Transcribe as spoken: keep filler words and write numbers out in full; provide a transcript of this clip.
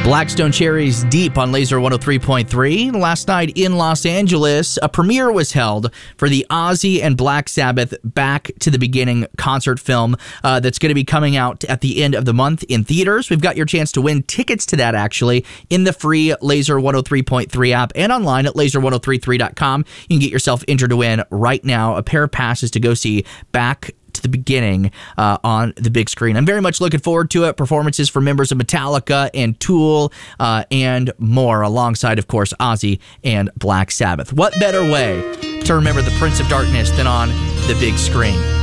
Blackstone Cherries Deep on Laser one oh three point three. Last night in Los Angeles, a premiere was held for the Ozzy and Black Sabbath Back to the Beginning concert film uh, that's going to be coming out at the end of the month in theaters. We've got your chance to win tickets to that, actually, in the free Laser one oh three point three app and online at laser ten thirty-three dot com. You can get yourself entered to win right now a pair of passes to go see Back to the Beginning uh, on the big screen. I'm very much looking forward to it. Performances from members of Metallica and Tool uh, and more, alongside, of course, Ozzy and Black Sabbath. What better way to remember the Prince of Darkness than on the big screen?